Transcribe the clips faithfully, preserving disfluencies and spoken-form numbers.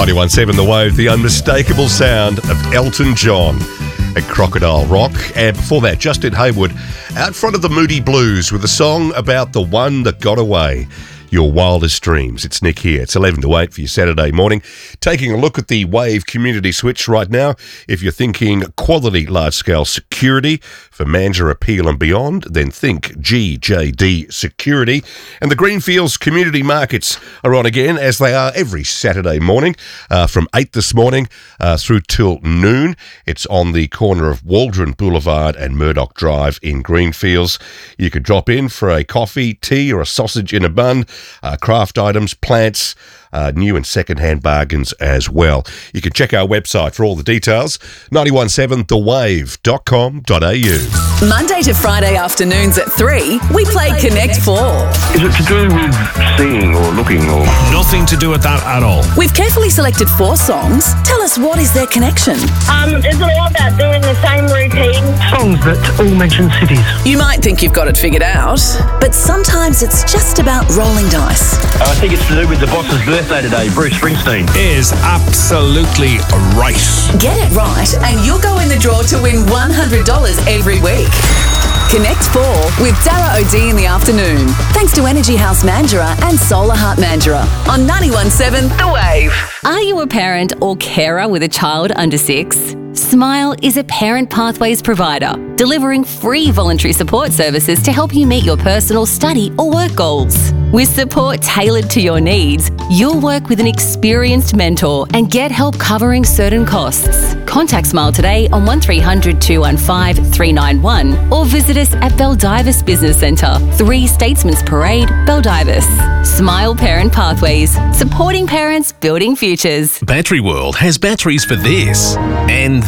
ninety-one point seven The Wave, the unmistakable sound of Elton John at Crocodile Rock. And before that, Justin Hayward out front of the Moody Blues with a song about the one that got away. Your wildest dreams. It's Nick here. It's eleven to eight for your Saturday morning. Taking a look at the Wave Community Switch right now. If you're thinking quality large-scale security for Mandurah, Peel and beyond, then think G J D Security. And the Greenfields Community Markets are on again, as they are every Saturday morning uh, from eight this morning uh, through till noon. It's on the corner of Waldron Boulevard and Murdoch Drive in Greenfields. You could drop in for a coffee, tea or a sausage in a bun. Uh, craft items, plants, uh, new and second-hand bargains as well. You can check our website for all the details, ninety-one point seven the wave dot com dot a u. Monday to Friday afternoons at three, we play Connect four. Is it to do with seeing or looking or...? Nothing to do with that at all. We've carefully selected four songs. Tell us, what is their connection? Um, is it all about doing the same routine? Songs that all mention cities. You might think you've got it figured out, but sometimes it's just about rolling dice. I think it's to do with the boss's birthday today, Bruce Springsteen. Is absolutely right. Get it right and you'll go in the draw to win one hundred dollars every week. Connect four with Dara O'D in the afternoon. Thanks to Energy House Mandurah and Solar Heart Mandurah on ninety-one point seven The Wave. Are you a parent or carer with a child under six? Smile is a Parent Pathways provider, delivering free voluntary support services to help you meet your personal, study or work goals. With support tailored to your needs, you'll work with an experienced mentor and get help covering certain costs. Contact Smile today on one three hundred two one five three nine one or visit us at Baldivis Business Centre, three Statesman's Parade, Baldivis. Smile Parent Pathways, supporting parents, building futures. Battery World has batteries for this and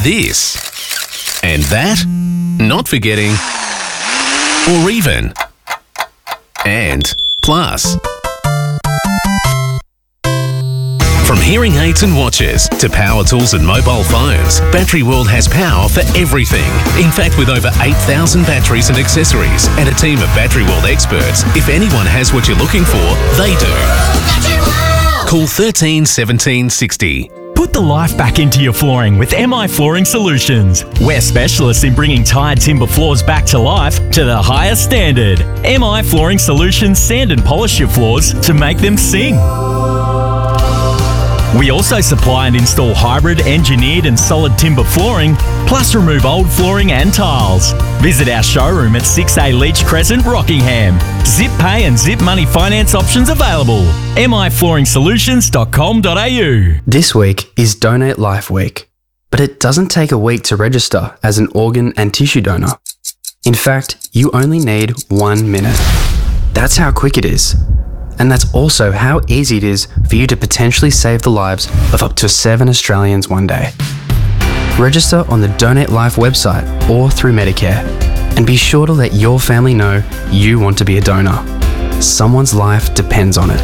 this and that, not forgetting, or even, and plus. From hearing aids and watches to power tools and mobile phones, Battery World has power for everything. In fact, with over eight thousand batteries and accessories and a team of Battery World experts, if anyone has what you're looking for, they do. Call thirteen seventeen sixty. Put the life back into your flooring with M I Flooring Solutions. We're specialists in bringing tired timber floors back to life to the highest standard. M I Flooring Solutions sand and polish your floors to make them sing. We also supply and install hybrid, engineered and solid timber flooring, plus remove old flooring and tiles. Visit our showroom at six A Leach Crescent, Rockingham. Zip pay and zip money finance options available. M I flooring solutions dot com dot a u. This week is Donate Life Week, but it doesn't take a week to register as an organ and tissue donor. In fact, you only need one minute. That's how quick it is. And that's also how easy it is for you to potentially save the lives of up to seven Australians one day. Register on the Donate Life website or through Medicare, and be sure to let your family know you want to be a donor. Someone's life depends on it.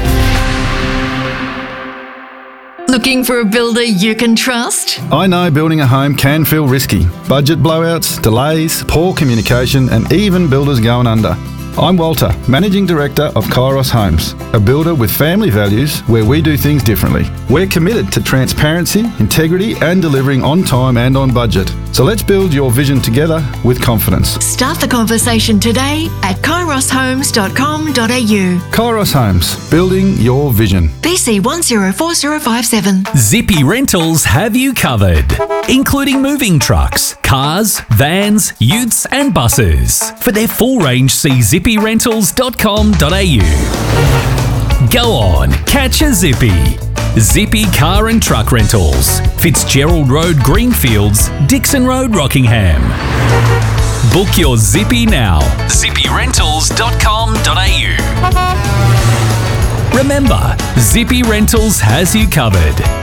Looking for a builder you can trust? I know building a home can feel risky. Budget blowouts, delays, poor communication, and even builders going under. I'm Walter, Managing Director of Kairos Homes, a builder with family values where we do things differently. We're committed to transparency, integrity and delivering on time and on budget. So let's build your vision together with confidence. Start the conversation today at kairos homes dot com dot a u. Kairos Homes, building your vision. B C one zero four zero five seven. Zippy Rentals have you covered, including moving trucks, cars, vans, utes and buses. For their full range, see zippy rentals dot com dot a u. Go on, catch a Zippy. Zippy Car and Truck Rentals, Fitzgerald Road, Greenfields, Dixon Road, Rockingham. Book your Zippy now. zippy rentals dot com dot a u. Remember, Zippy Rentals has you covered.